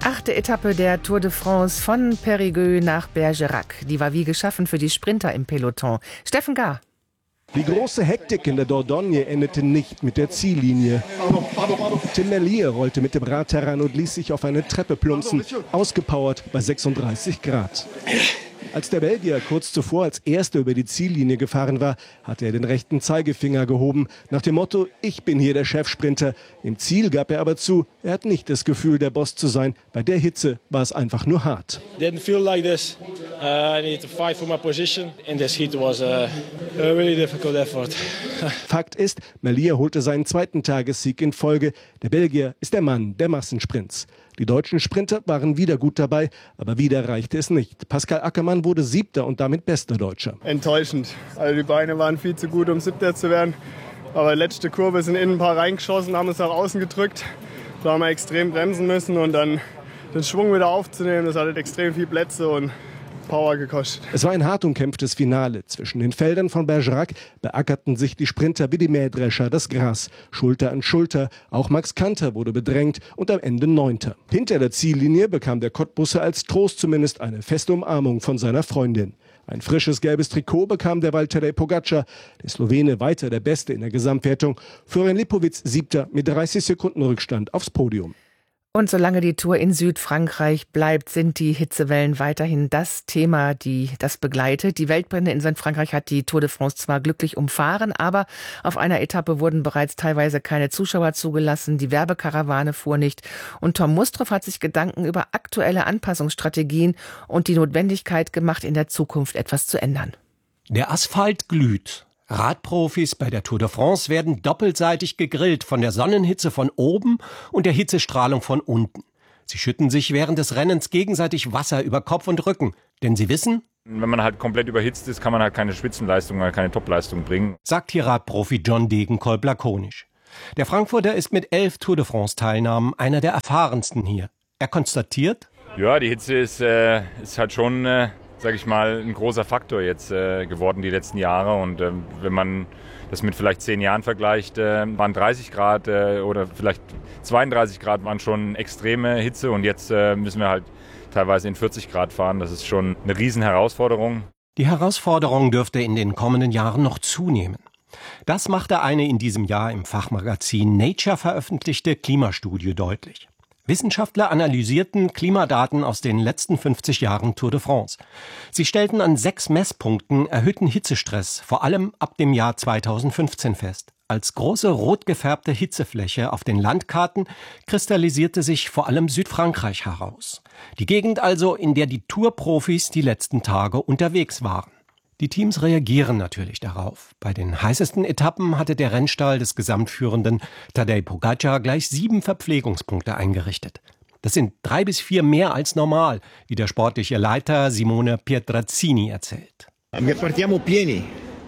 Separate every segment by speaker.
Speaker 1: 8. Etappe der Tour de France von Périgueux nach Bergerac. Die war wie geschaffen für die Sprinter im Peloton. Steffen Gar.
Speaker 2: Die große Hektik in der Dordogne endete nicht mit der Ziellinie. Tim Merlier rollte mit dem Rad heran und ließ sich auf eine Treppe plumpsen, ausgepowert bei 36 Grad. Als der Belgier kurz zuvor als Erster über die Ziellinie gefahren war, hatte er den rechten Zeigefinger gehoben, nach dem Motto, ich bin hier der Chefsprinter. Im Ziel gab er aber zu, er hat nicht das Gefühl, der Boss zu sein. Bei der Hitze war es einfach nur hart.
Speaker 3: Didn't feel like this. I needed to fight for my position. In this heat was a really difficult effort.
Speaker 2: Fakt ist, Merlier holte seinen zweiten Tagessieg in Folge. Der Belgier ist der Mann der Massensprints. Die deutschen Sprinter waren wieder gut dabei, aber wieder reichte es nicht. Pascal Ackermann wurde 7. und damit bester Deutscher.
Speaker 4: Enttäuschend. Also die Beine waren viel zu gut, um 7. zu werden. Aber letzte Kurve sind innen ein paar reingeschossen, haben es nach außen gedrückt. Da haben wir extrem bremsen müssen und dann den Schwung wieder aufzunehmen. Das hat extrem viel Plätze und Power gekostet.
Speaker 2: Es war ein hart umkämpftes Finale. Zwischen den Feldern von Bergerac beackerten sich die Sprinter wie die Mähdrescher das Gras. Schulter an Schulter. Auch Max Kanter wurde bedrängt und am Ende 9. Hinter der Ziellinie bekam der Cottbusser als Trost zumindest eine feste Umarmung von seiner Freundin. Ein frisches gelbes Trikot bekam der Valtteri Pogačar. Der Slowene weiter der Beste in der Gesamtwertung. Florian Lipowitz 7. mit 30 Sekunden Rückstand aufs Podium.
Speaker 1: Und solange die Tour in Südfrankreich bleibt, sind die Hitzewellen weiterhin das Thema, das begleitet. Die Waldbrände in Südfrankreich hat die Tour de France zwar glücklich umfahren, aber auf einer Etappe wurden bereits teilweise keine Zuschauer zugelassen. Die Werbekarawane fuhr nicht. Und Tom Mustrow hat sich Gedanken über aktuelle Anpassungsstrategien und die Notwendigkeit gemacht, in der Zukunft etwas zu ändern.
Speaker 5: Der Asphalt glüht. Radprofis bei der Tour de France werden doppelseitig gegrillt von der Sonnenhitze von oben und der Hitzestrahlung von unten. Sie schütten sich während des Rennens gegenseitig Wasser über Kopf und Rücken, denn sie wissen,
Speaker 6: wenn man halt komplett überhitzt ist, kann man halt keine Spitzenleistung oder keine Topleistung bringen,
Speaker 5: sagt hier Radprofi John Degenkolb lakonisch. Der Frankfurter ist mit 11 Tour de France-Teilnahmen einer der erfahrensten hier. Er konstatiert,
Speaker 6: ja, die Hitze ist halt schon sage ich mal, ein großer Faktor jetzt geworden die letzten Jahre. Und wenn man das mit vielleicht 10 Jahren vergleicht, waren 30 Grad oder vielleicht 32 Grad waren schon extreme Hitze. Und jetzt müssen wir halt teilweise in 40 Grad fahren. Das ist schon eine Riesenherausforderung.
Speaker 5: Die Herausforderung dürfte in den kommenden Jahren noch zunehmen. Das machte eine in diesem Jahr im Fachmagazin Nature veröffentlichte Klimastudie deutlich. Wissenschaftler analysierten Klimadaten aus den letzten 50 Jahren Tour de France. Sie stellten an 6 Messpunkten erhöhten Hitzestress, vor allem ab dem Jahr 2015 fest. Als große rot gefärbte Hitzefläche auf den Landkarten kristallisierte sich vor allem Südfrankreich heraus. Die Gegend also, in der die Tourprofis die letzten Tage unterwegs waren. Die Teams reagieren natürlich darauf. Bei den heißesten Etappen hatte der Rennstall des Gesamtführenden Tadej Pogačar gleich 7 Verpflegungspunkte eingerichtet. Das sind 3 bis 4 mehr als normal, wie der sportliche Leiter Simone Pietrazzini erzählt.
Speaker 7: Wir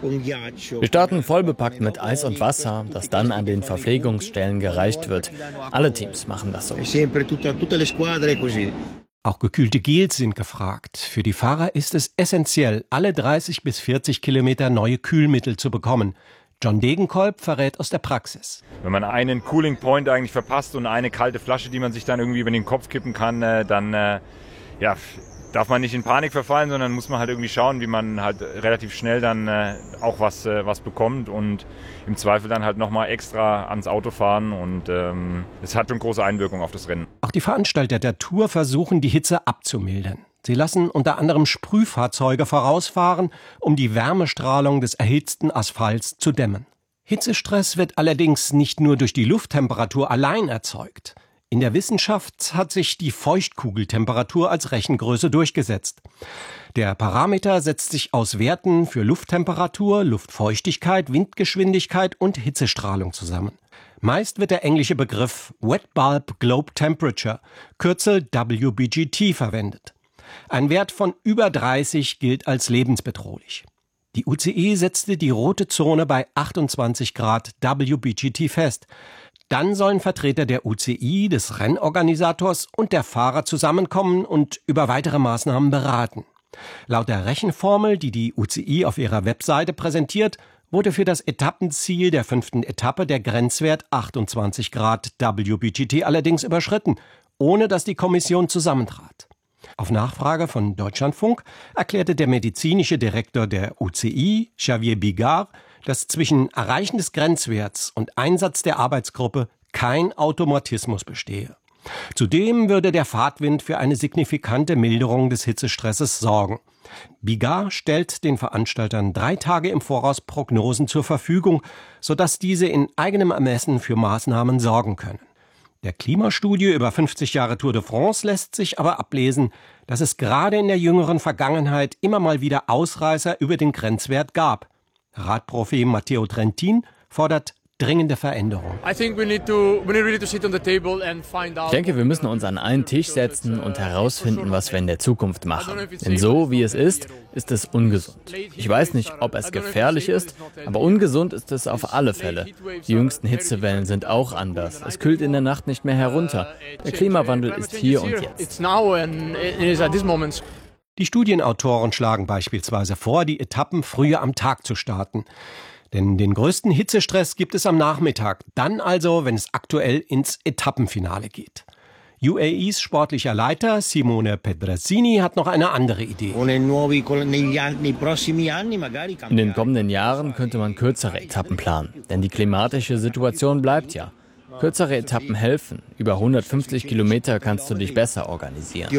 Speaker 7: starten vollbepackt mit Eis und Wasser, das dann an den Verpflegungsstellen gereicht wird. Alle Teams machen das so.
Speaker 5: Auch gekühlte Gels sind gefragt. Für die Fahrer ist es essentiell, alle 30 bis 40 Kilometer neue Kühlmittel zu bekommen. John Degenkolb verrät aus der Praxis.
Speaker 6: Wenn man einen Cooling Point eigentlich verpasst und eine kalte Flasche, die man sich dann irgendwie über den Kopf kippen kann, dann darf man nicht in Panik verfallen, sondern muss man halt irgendwie schauen, wie man halt relativ schnell dann auch was bekommt und im Zweifel dann halt nochmal extra ans Auto fahren und es hat schon große Einwirkung auf das Rennen.
Speaker 5: Auch die Veranstalter der Tour versuchen, die Hitze abzumildern. Sie lassen unter anderem Sprühfahrzeuge vorausfahren, um die Wärmestrahlung des erhitzten Asphalts zu dämmen. Hitzestress wird allerdings nicht nur durch die Lufttemperatur allein erzeugt. In der Wissenschaft hat sich die Feuchtkugeltemperatur als Rechengröße durchgesetzt. Der Parameter setzt sich aus Werten für Lufttemperatur, Luftfeuchtigkeit, Windgeschwindigkeit und Hitzestrahlung zusammen. Meist wird der englische Begriff Wet Bulb Globe Temperature, Kürzel WBGT, verwendet. Ein Wert von über 30 gilt als lebensbedrohlich. Die UCI setzte die rote Zone bei 28 Grad WBGT fest. Dann sollen Vertreter der UCI, des Rennorganisators und der Fahrer zusammenkommen und über weitere Maßnahmen beraten. Laut der Rechenformel, die die UCI auf ihrer Webseite präsentiert, wurde für das Etappenziel der 5. Etappe der Grenzwert 28 Grad WBGT allerdings überschritten ohne dass die Kommission zusammentrat. Auf Nachfrage von Deutschlandfunk erklärte der medizinische Direktor der UCI, Xavier Bigard, dass zwischen Erreichen des Grenzwerts und Einsatz der Arbeitsgruppe kein Automatismus bestehe. Zudem würde der Fahrtwind für eine signifikante Milderung des Hitzestresses sorgen. Bigard stellt den Veranstaltern 3 Tage im Voraus Prognosen zur Verfügung, sodass diese in eigenem Ermessen für Maßnahmen sorgen können. Der Klimastudie über 50 Jahre Tour de France lässt sich aber ablesen, dass es gerade in der jüngeren Vergangenheit immer mal wieder Ausreißer über den Grenzwert gab. Radprofi Matteo Trentin fordert dringende Veränderung.
Speaker 7: Ich denke, wir müssen uns an einen Tisch setzen und herausfinden, was wir in der Zukunft machen. Denn so, wie es ist es ungesund. Ich weiß nicht, ob es gefährlich ist, aber ungesund ist es auf alle Fälle. Die jüngsten Hitzewellen sind auch anders. Es kühlt in der Nacht nicht mehr herunter. Der Klimawandel ist hier und jetzt.
Speaker 5: Die Studienautoren schlagen beispielsweise vor, die Etappen früher am Tag zu starten. Denn den größten Hitzestress gibt es am Nachmittag, dann also, wenn es aktuell ins Etappenfinale geht. UAEs sportlicher Leiter Simone Pedrazzini hat noch eine andere Idee.
Speaker 7: In den kommenden Jahren könnte man kürzere Etappen planen, denn die klimatische Situation bleibt ja. Kürzere Etappen helfen. Über 150 Kilometer kannst du dich besser organisieren.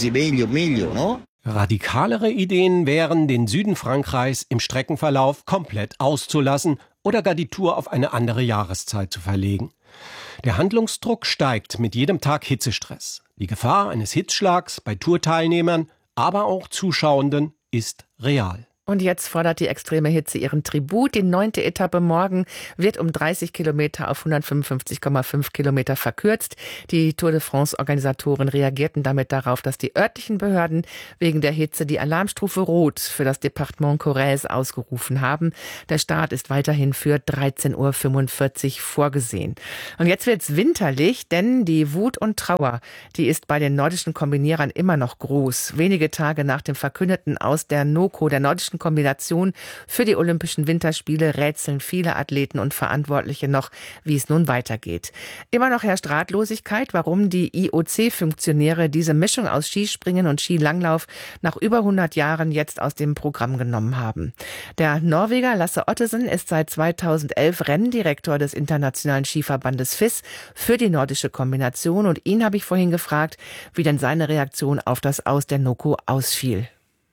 Speaker 5: Radikalere Ideen wären, den Süden Frankreichs im Streckenverlauf komplett auszulassen oder gar die Tour auf eine andere Jahreszeit zu verlegen. Der Handlungsdruck steigt mit jedem Tag Hitzestress. Die Gefahr eines Hitzschlags bei Tourteilnehmern, aber auch Zuschauenden ist real.
Speaker 1: Und jetzt fordert die extreme Hitze ihren Tribut. Die 9. Etappe morgen wird um 30 Kilometer auf 155,5 Kilometer verkürzt. Die Tour de France-Organisatoren reagierten damit darauf, dass die örtlichen Behörden wegen der Hitze die Alarmstufe Rot für das Departement Corrèze ausgerufen haben. Der Start ist weiterhin für 13:45 Uhr vorgesehen. Und jetzt wird's winterlich, denn die Wut und Trauer, die ist bei den nordischen Kombinierern immer noch groß. Wenige Tage nach dem verkündeten Aus der NOKO, der nordischen Kombination für die Olympischen Winterspiele, rätseln viele Athleten und Verantwortliche noch, wie es nun weitergeht. Immer noch herrscht Ratlosigkeit, warum die IOC-Funktionäre diese Mischung aus Skispringen und Skilanglauf nach über 100 Jahren jetzt aus dem Programm genommen haben. Der Norweger Lasse Ottesen ist seit 2011 Renndirektor des Internationalen Skiverbandes FIS für die nordische Kombination und ihn habe ich vorhin gefragt, wie denn seine Reaktion auf das Aus der NOKO ausfiel.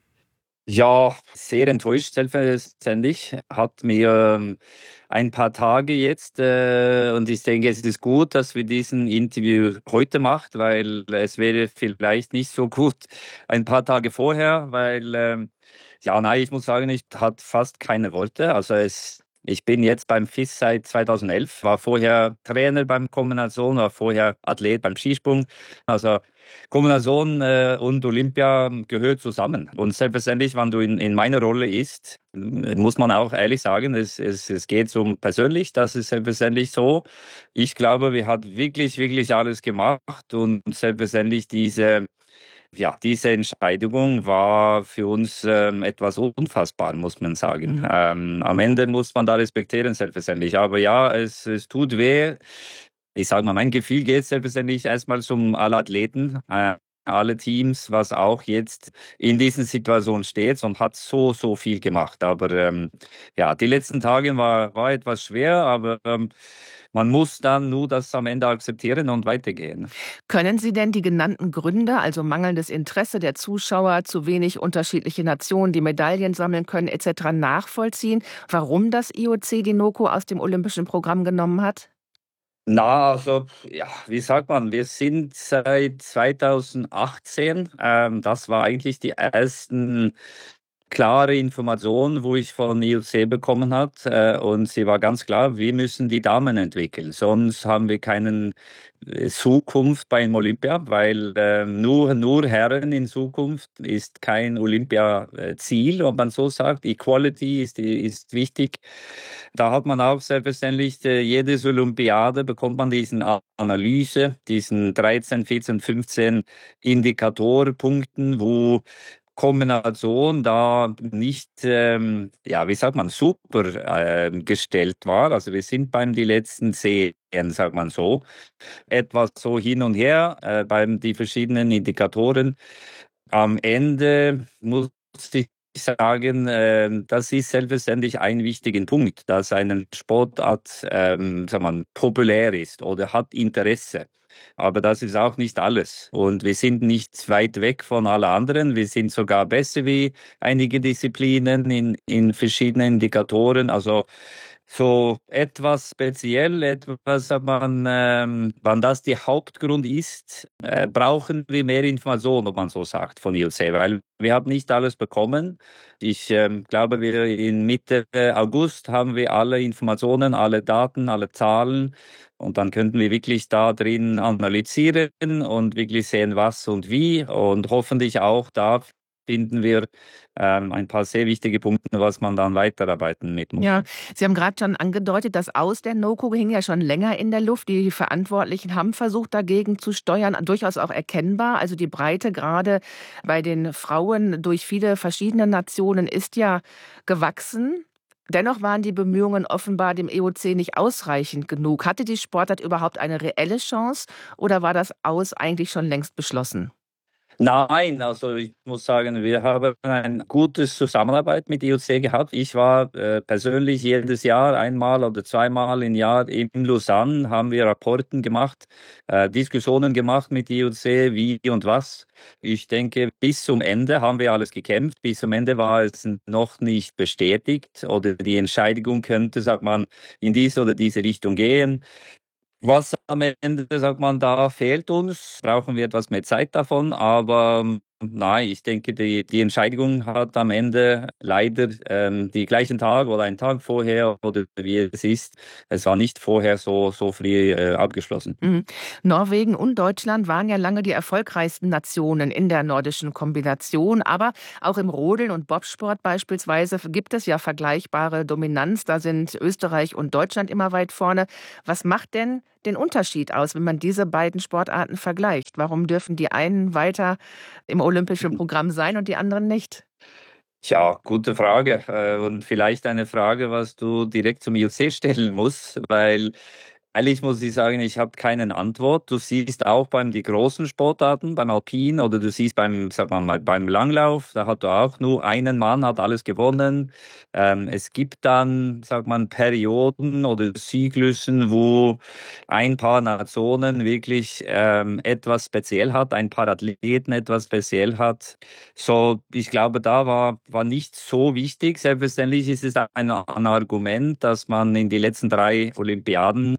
Speaker 8: Ja, sehr enttäuscht selbstverständlich. Hat mir ein paar Tage jetzt und ich denke, es ist gut, dass wir diesen Interview heute macht, weil es wäre vielleicht nicht so gut ein paar Tage vorher, weil ich muss sagen, ich hatte fast keine Worte. Ich bin jetzt beim FIS seit 2011, war vorher Trainer beim Kombination, war vorher Athlet beim Skisprung. Also Kombination und Olympia gehört zusammen. Und selbstverständlich, wenn du in meiner Rolle bist, muss man auch ehrlich sagen, es geht um persönlich, das ist selbstverständlich so. Ich glaube, wir haben wirklich, wirklich alles gemacht und selbstverständlich diese Entscheidung war für uns etwas unfassbar, muss man sagen. Am Ende muss man da respektieren, selbstverständlich. Aber ja, es tut weh. Ich sage mal, mein Gefühl geht selbstverständlich erstmal zum alle Athleten, alle Teams, was auch jetzt in diesen Situationen steht und hat so viel gemacht. Aber die letzten Tage war etwas schwer, aber man muss dann nur das am Ende akzeptieren und weitergehen.
Speaker 1: Können Sie denn die genannten Gründe, also mangelndes Interesse der Zuschauer, zu wenig unterschiedliche Nationen, die Medaillen sammeln können etc. nachvollziehen, warum das IOC die NOKO aus dem olympischen Programm genommen hat?
Speaker 8: Wie sagt man, wir sind seit 2018, das war eigentlich die ersten klare Information, wo ich von IOC bekommen habe. Und sie war ganz klar, wir müssen die Damen entwickeln. Sonst haben wir keine Zukunft beim Olympia, weil nur Herren in Zukunft ist kein Olympia-Ziel, ob man so sagt. Equality ist wichtig. Da hat man auch selbstverständlich, jedes Olympiade bekommt man diesen Analyse, diesen 13, 14, 15 Indikatorpunkten, wo Kombination da nicht, wie sagt man, super gestellt war. Also wir sind beim die letzten 10, sagt man so, etwas so hin und her beim die verschiedenen Indikatoren. Am Ende muss ich sagen, das ist selbstverständlich ein wichtiger Punkt, dass eine Sportart populär ist oder hat Interesse. Aber das ist auch nicht alles. Und wir sind nicht weit weg von allen anderen. Wir sind sogar besser wie einige Disziplinen in verschiedenen Indikatoren. Also so etwas speziell, etwas, wann das der Hauptgrund ist, brauchen wir mehr Informationen, ob man so sagt, von IOC, weil wir haben nicht alles bekommen. Ich glaube, wir in Mitte August haben wir alle Informationen, alle Daten, alle Zahlen und dann könnten wir wirklich da drin analysieren und wirklich sehen, was und wie und hoffentlich auch da finden wir ein paar sehr wichtige Punkte, was man dann weiterarbeiten mit muss.
Speaker 1: Ja, Sie haben gerade schon angedeutet, das Aus der NOKO hing ja schon länger in der Luft. Die Verantwortlichen haben versucht, dagegen zu steuern, durchaus auch erkennbar. Also die Breite gerade bei den Frauen durch viele verschiedene Nationen ist ja gewachsen. Dennoch waren die Bemühungen offenbar dem IOC nicht ausreichend genug. Hatte die Sportart überhaupt eine reelle Chance oder war das Aus eigentlich schon längst beschlossen?
Speaker 8: Nein, also ich muss sagen, wir haben eine gute Zusammenarbeit mit IOC gehabt. Ich war persönlich jedes Jahr einmal oder zweimal im Jahr in Lausanne, haben wir Rapporten gemacht, Diskussionen gemacht mit IOC, wie und was. Ich denke, bis zum Ende haben wir alles gekämpft. Bis zum Ende war es noch nicht bestätigt oder die Entscheidung könnte, sagt man, in diese oder diese Richtung gehen. Was am Ende, sagt man, da fehlt uns, brauchen wir etwas mehr Zeit davon, aber nein, ich denke, die Entscheidung hat am Ende leider die gleichen Tag oder einen Tag vorher oder wie es ist, es war nicht vorher so früh abgeschlossen.
Speaker 1: Mhm. Norwegen und Deutschland waren ja lange die erfolgreichsten Nationen in der nordischen Kombination, aber auch im Rodeln und Bobsport beispielsweise gibt es ja vergleichbare Dominanz, da sind Österreich und Deutschland immer weit vorne. Was macht denn den Unterschied aus, wenn man diese beiden Sportarten vergleicht? Warum dürfen die einen weiter im olympischen Programm sein und die anderen nicht?
Speaker 8: Tja, gute Frage. Und vielleicht eine Frage, was du direkt zum IOC stellen musst, weil ehrlich muss ich sagen, ich habe keine Antwort. Du siehst auch die großen Sportarten, beim Alpin oder du siehst sag mal, beim Langlauf, da hat du auch nur einen Mann, hat alles gewonnen. Es gibt dann, sagt man, Perioden oder Zyklusen, wo ein paar Nationen wirklich etwas speziell hat, ein paar Athleten etwas speziell hat. So, ich glaube, da war nicht so wichtig. Selbstverständlich ist es ein Argument, dass man in die letzten 3 Olympiaden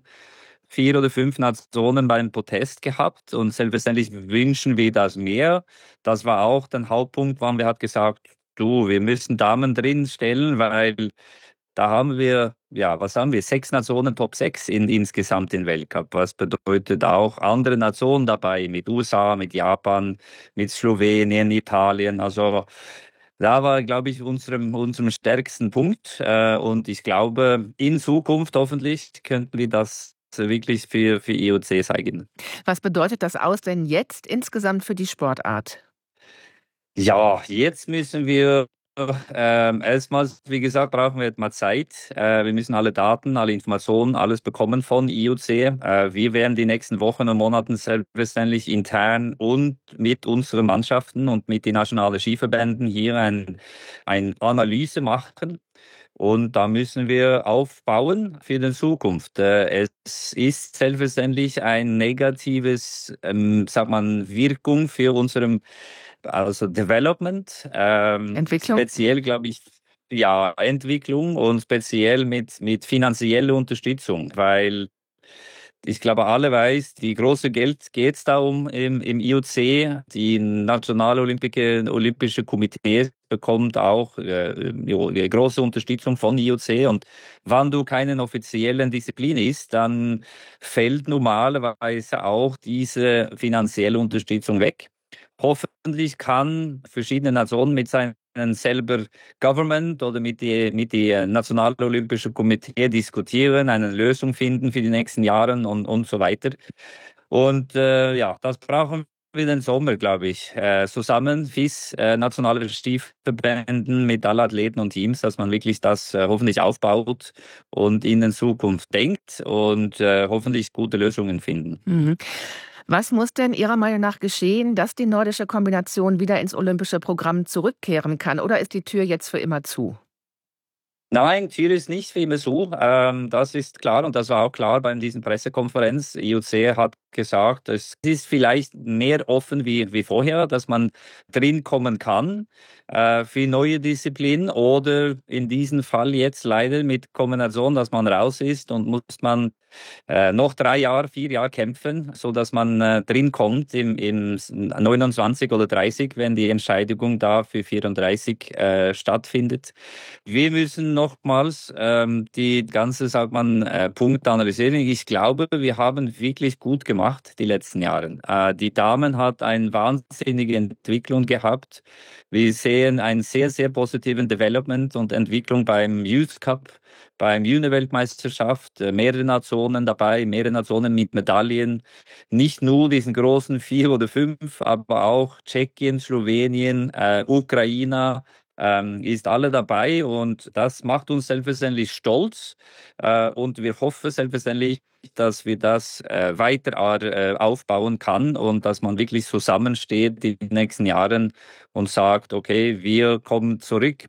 Speaker 8: 4 oder 5 Nationen beim Protest gehabt und selbstverständlich wünschen wir das mehr. Das war auch der Hauptpunkt, wann wir hat gesagt, du, wir müssen Damen drin stellen, weil da haben wir, 6 Nationen Top 6 insgesamt im Weltcup. Was bedeutet auch andere Nationen dabei, mit USA, mit Japan, mit Slowenien, Italien, also da war, glaube ich, unserem stärksten Punkt. Und ich glaube, in Zukunft hoffentlich könnten wir das wirklich für IOC zeigen.
Speaker 1: Was bedeutet das Aus denn jetzt insgesamt für die Sportart?
Speaker 8: Ja, jetzt müssen wir erstmals, wie gesagt, brauchen wir etwas Zeit. Wir müssen alle Daten, alle Informationen, alles bekommen von IOC. Wir werden die nächsten Wochen und Monaten selbstverständlich intern und mit unseren Mannschaften und mit den nationalen Skiverbänden hier eine Analyse machen. Und da müssen wir aufbauen für die Zukunft. Es ist selbstverständlich ein negatives, Wirkung für unserem Development.
Speaker 1: Entwicklung?
Speaker 8: Speziell, glaube ich, ja, Entwicklung und speziell mit finanzieller Unterstützung, weil ich glaube, alle weiß, die große Geld geht es da im IOC. Die Nationale Olympische Komitee bekommt auch große Unterstützung von IOC. Und wenn du keinen offiziellen Disziplin ist, dann fällt normalerweise auch diese finanzielle Unterstützung weg. Hoffentlich kann verschiedene Nationen mit seinen selber Government oder mit die Nationale Olympische Komitee diskutieren, eine Lösung finden für die nächsten Jahre und so weiter. Und das brauchen wie den Sommer, glaube ich. Zusammen FIS, nationale Stiefverbänden mit allen Athleten und Teams, dass man wirklich das hoffentlich aufbaut und in die Zukunft denkt und hoffentlich gute Lösungen finden.
Speaker 1: Mhm. Was muss denn Ihrer Meinung nach geschehen, dass die nordische Kombination wieder ins olympische Programm zurückkehren kann? Oder ist die Tür jetzt für immer zu?
Speaker 8: Nein, Tür ist nicht für immer so. Das ist klar und das war auch klar bei dieser Pressekonferenz. IOC hat gesagt, es ist vielleicht mehr offen wie vorher, dass man drin kommen kann für neue Disziplinen oder in diesem Fall jetzt leider mit Kombination, dass man raus ist und muss man noch 4 Jahre kämpfen, so dass man drin kommt im 29 oder 30, wenn die Entscheidung da für 34 stattfindet. Wir müssen nochmals die ganze, Punkte analysieren. Ich glaube, wir haben wirklich gut gemacht die letzten Jahre. Die Damen hat eine wahnsinnige Entwicklung gehabt. Wir sehen einen sehr, sehr positiven Development und Entwicklung beim Youth Cup, beim Junior-Weltmeisterschaft, mehrere Nationen dabei, mehrere Nationen mit Medaillen. Nicht nur diesen großen 4 oder 5, aber auch Tschechien, Slowenien, Ukraine, ist alle dabei und das macht uns selbstverständlich stolz und wir hoffen selbstverständlich, dass wir das weiter aufbauen kann und dass man wirklich zusammensteht in den nächsten Jahren und sagt, okay, wir kommen zurück.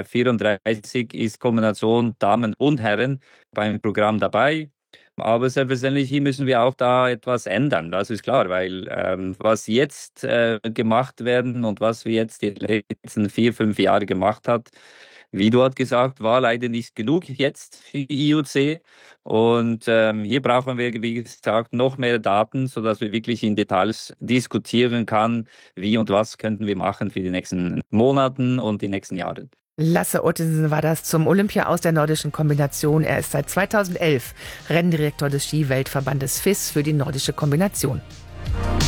Speaker 8: 34 ist Kombination Damen und Herren beim Programm dabei. Aber selbstverständlich hier müssen wir auch da etwas ändern, das ist klar, weil was jetzt gemacht werden und was wir jetzt die letzten 4, 5 Jahre gemacht hat, wie du hast gesagt, war leider nicht genug jetzt für die IOC. Und hier brauchen wir, wie gesagt, noch mehr Daten, sodass wir wirklich in Details diskutieren können, wie und was könnten wir machen für die nächsten Monaten und die nächsten Jahre.
Speaker 1: Lasse Ottensen war das zum Olympia aus der nordischen Kombination. Er ist seit 2011 Renndirektor des Ski-Weltverbandes FIS für die nordische Kombination.